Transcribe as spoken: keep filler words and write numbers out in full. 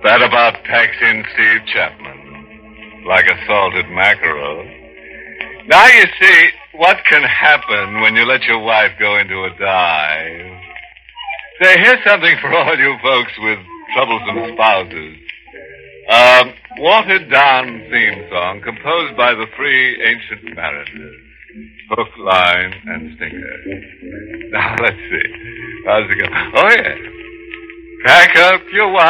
That about packs in Steve Chapman, like a salted mackerel. Now you see what can happen when you let your wife go into a dive. Say, here's something for all you folks with troublesome spouses. A um, watered-down theme song composed by the three ancient mariners. Hook, line, and sinker. Now, let's see. How's it go? Oh, yeah. Pack up your wife.